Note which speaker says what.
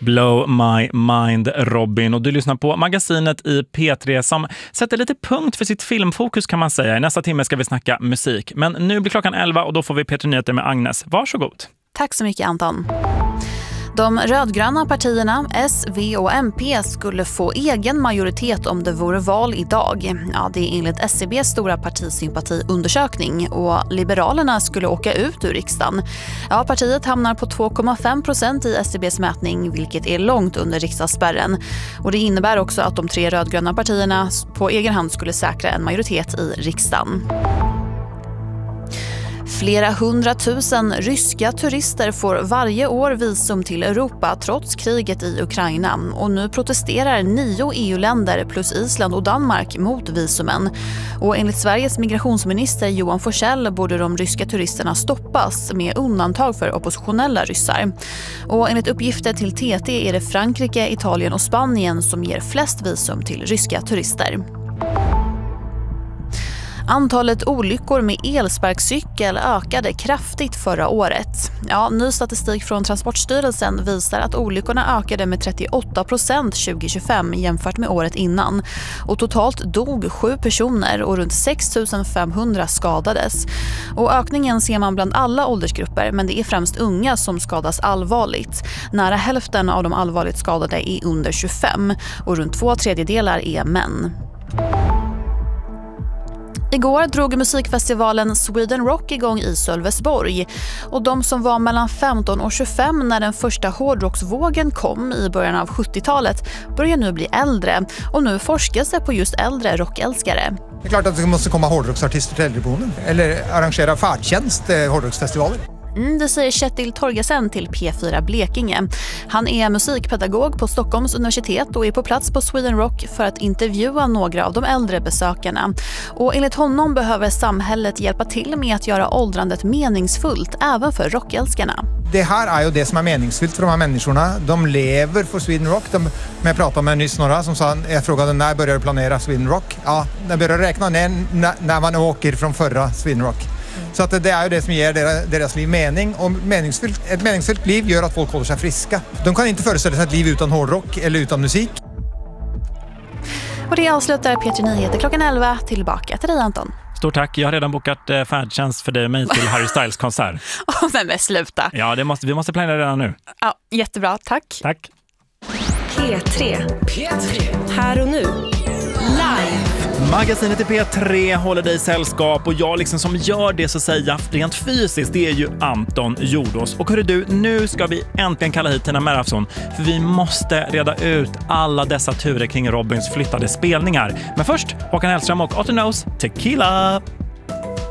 Speaker 1: Blow my mind, Robin. Och du lyssnar på magasinet i P3 som sätter lite punkt för sitt filmfokus kan man säga. I nästa timme ska vi snacka musik. Men nu blir klockan 11 och då får vi P3 Nyheter med Agnes. Varsågod.
Speaker 2: Tack så mycket Anton. De rödgröna partierna, S, V och MP, skulle få egen majoritet om det vore val idag. Ja, det är enligt SCBs stora partisympatiundersökning och Liberalerna skulle åka ut ur riksdagen. Ja, partiet hamnar på 2,5% i SCBs mätning, vilket är långt under riksdagsspärren. Och det innebär också att de 3 rödgröna partierna på egen hand skulle säkra en majoritet i riksdagen. Flera 100 000 ryska turister får varje år visum till Europa trots kriget i Ukraina. Och nu protesterar 9 EU-länder plus Island och Danmark mot visumen. Och enligt Sveriges migrationsminister Johan Forssell borde de ryska turisterna stoppas med undantag för oppositionella ryssar. Och enligt uppgifter till TT är det Frankrike, Italien och Spanien som ger flest visum till ryska turister. Antalet olyckor med elsparkcykel ökade kraftigt förra året. Ja, ny statistik från Transportstyrelsen visar att olyckorna ökade med 38% 2025 jämfört med året innan. Och totalt dog 7 personer och runt 6 500 skadades. Och ökningen ser man bland alla åldersgrupper, men det är främst unga som skadas allvarligt. Nära hälften av de allvarligt skadade är under 25 och runt 2/3 är män. Igår drog musikfestivalen Sweden Rock igång i Sölvesborg och de som var mellan 15 och 25 när den första hårdrocksvågen kom i början av 70-talet börjar nu bli äldre och nu forskas det på just äldre rockälskare.
Speaker 3: Det är klart att det måste komma hårdrocksartister till äldreboenden eller arrangera färdtjänst hårdrocksfestivaler.
Speaker 2: Det säger Kjetil Torgersen till P4 Blekinge. Han är musikpedagog på Stockholms universitet och är på plats på Sweden Rock för att intervjua några av de äldre besökarna. Och enligt honom behöver samhället hjälpa till med att göra åldrandet meningsfullt även för rockälskarna.
Speaker 3: Det här är ju det som är meningsfullt för de här människorna. De lever för Sweden Rock. Jag pratade med nyss några som sa, jag frågade när börjar du planera Sweden Rock? Ja, när börjar räkna ner när man åker från förra Sweden Rock. Så att det är ju det som ger deras liv mening. Och ett meningsfullt liv gör att folk håller sig friska. De kan inte föreställa sig ett liv utan hårdrock eller utan musik.
Speaker 2: Och det avslutar P3 Nyheter klockan 11. Tillbaka till dig Anton.
Speaker 1: Stort tack. Jag har redan bokat färdtjänst för dig och mig till Harry Styles konsert.
Speaker 2: Men sluta.
Speaker 1: Ja, vi måste planera redan nu.
Speaker 2: Ja, jättebra. Tack.
Speaker 1: Tack.
Speaker 4: P3. Här och nu. Live.
Speaker 1: Magasinet i P3 håller dig sällskap och jag liksom som gör det så säga rent fysiskt, det är ju Anton Jordås. Och hörru du, nu ska vi äntligen kalla hit Tina Merafsson för vi måste reda ut alla dessa turer kring Robins flyttade spelningar. Men först Håkan Hellström och Otto Knows Tequila.